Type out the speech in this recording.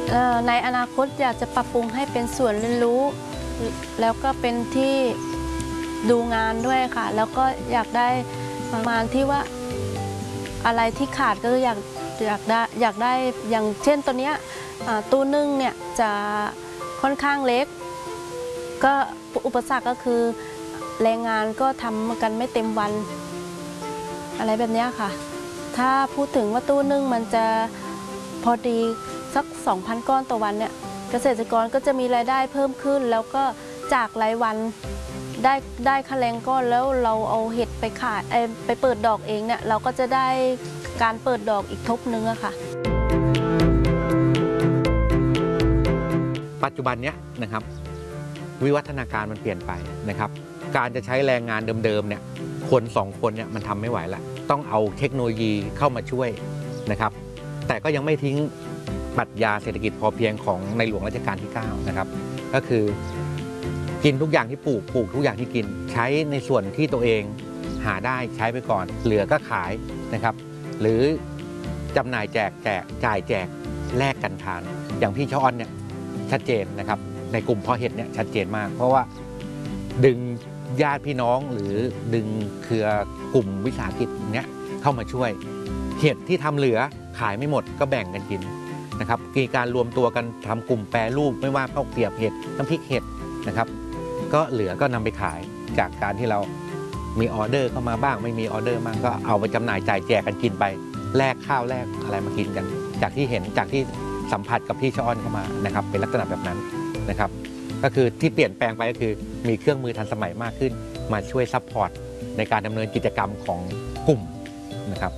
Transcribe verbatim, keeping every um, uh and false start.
ในอนาคตอยากจะปรับปรุงให้เป็นส่วนเรียนรู้แล้วก็เป็นที่ดูงานด้วยค่ะแล้วก็อยากได้ประมาณที่ว่าอะไรที่ขาดก็อยากอยากได้อยากได้อย่างเช่นตัวเนี้ยตู้นึ่งเนี่ยจะค่อนข้างเล็กก็อุปสรรคก็คือแรงงานก็ทำกันไม่เต็มวันอะไรแบบนี้ค่ะถ้าพูดถึงว่าตู้นึ่งมันจะพอดีสัก สองพัน ก้อนต่อวันเนี่ยเกษตรกรก็จะมีรายได้เพิ่มขึ้นแล้วก็จากรายวันได้ได้ค่าแรงก้อนแล้วเราเอาเห็ดไปขายไปเปิดดอกเองเนี่ยเราก็จะได้การเปิดดอกอีกทบนึงอะค่ะปัจจุบันเนี้ยนะครับวิวัฒนาการมันเปลี่ยนไปนะครับการจะใช้แรงงานเดิมๆเนี่ยคนสองคนเนี่ยมันทำไม่ไหวละต้องเอาเทคโนโลยีเข้ามาช่วยนะครับแต่ก็ยังไม่ทิ้งปรัชญาเศรษฐกิจพอเพียงของในหลวงรัชกาลที่เก้านะครับก็คือกินทุกอย่างที่ปลูกปลูกทุกอย่างที่กินใช้ในส่วนที่ตัวเองหาได้ใช้ไปก่อนเหลือก็ขายนะครับหรือจำหน่ายแจกแจกจ่ายแจกแลกกันทานอย่างพี่ชะออนเนี่ยชัดเจนนะครับในกลุ่มเพาะเห็ดเนี่ยชัดเจนมากเพราะว่าดึงญาติพี่น้องหรือดึงเครือกลุ่มวิสาหกิจเนี้ยเข้ามาช่วยเห็ดที่ทำเหลือขายไม่หมดก็แบ่งกันกินนะครับมีการรวมตัวกันทำกลุ่มแปรรูปไม่ว่าข้าวเกรียบเห็ดน้ำพริกเห็ดนะครับก็เหลือก็นำไปขายจากการที่เรามีออเดอร์เข้ามาบ้างไม่มีออเดอร์บ้างก็เอาไปจำหน่ายจ่ายแจกกันกินไปแลกข้าวแลกอะไรมากินกันจากที่เห็นจากที่สัมผัสกับพี่ชะอ้อนเข้ามานะครับเป็นลักษณะแบบนั้นนะครับก็คือที่เปลี่ยนแปลงไปก็คือมีเครื่องมือทันสมัยมากขึ้นมาช่วยซัพพอร์ตในการดำเนินกิจกรรมของกลุ่มนะครับ